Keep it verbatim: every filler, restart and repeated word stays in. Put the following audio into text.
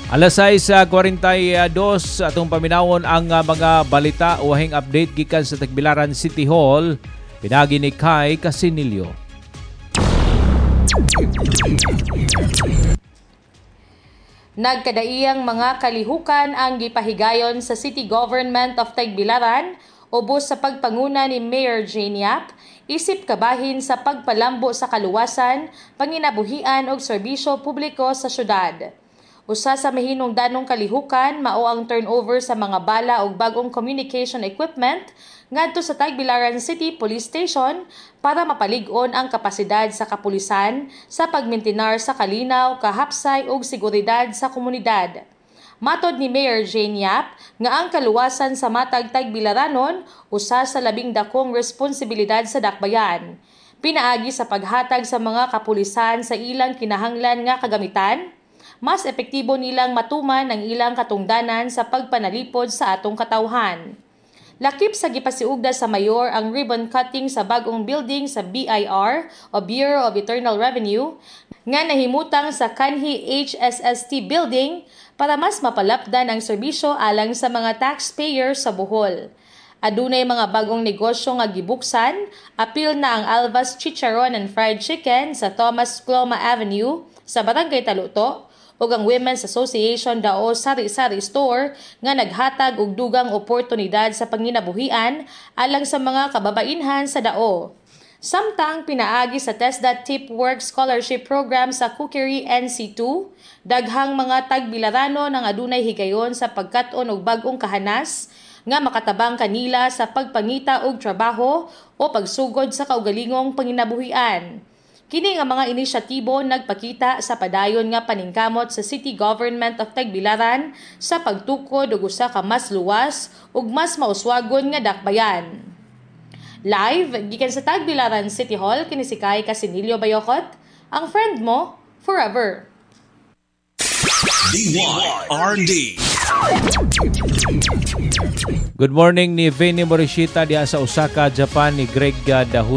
Alas sais kuwarenta y dos atong paminawon ang uh, mga balita o wahing update gikan sa Tagbilaran City Hall. Pinagi ni Kai Casinilio. Nagkadaiyang mga kalihukan ang gipahigayon sa City Government of Tagbilaran ubos sa pagpanguna ni Mayor Jane Yap, isip kabahin sa pagpalambo sa kaluwasan, panginabuhian ug serbisyo publiko sa syudad. Usa sa mahinungdanong kalihukan mao ang turnover sa mga bala ug bagong communication equipment ngadto sa Tagbilaran City Police Station para mapalig-on ang kapasidad sa kapulisan sa pagmintinar sa kalinaw, kahapsay ug seguridad sa komunidad. Matod ni Mayor Jane Yap nga ang kaluwasan sa matag Tagbilaranon usa sa labing dakong responsibilidad sa dakbayan. Pinaagi sa paghatag sa mga kapulisan sa ilang kinahanglan nga kagamitan, mas epektibo nilang matuman ang ilang katungdanan sa pagpanalipod sa atong katawhan. Lakip sa gipasiugda sa mayor ang ribbon cutting sa bagong building sa B I R o Bureau of Internal Revenue nga nahimutang sa kanhi H S S T building para mas mapalapdan ang serbisyo alang sa mga taxpayer sa Bohol. Adunay mga bagong negosyo nga gibuksan, apil na ang Alva's Chicharon and Fried Chicken sa Thomas Cloma Avenue sa Barangay Taluto, ug ang Women's Association Dao Sari-Sari Store nga naghatag og dugang oportunidad sa panginabuhian alang sa mga kababainhan sa Dao. Samtang pinaagi sa TESDA Tip Work Scholarship Program sa Cookery N C two, daghang mga Tagbilarano nang adunay higayon sa pagkat-on og bagong kahanas nga makatabang kanila sa pagpangita og trabaho o pagsugod sa kaugalingong panginabuhian. Kini nga mga inisyatibo nagpakita sa padayon nga paningkamot sa City Government of Tagbilaran sa pagtukod og usa ka mas luwas ug mas mauswagon nga dakbayan. Live gikan sa Tagbilaran City Hall kini si Kai Casinilio Bayokot, ang friend mo forever. D Y R D. Good morning ni Vinny Morishita diha sa Osaka, Japan, ni Greg uh, Dahun.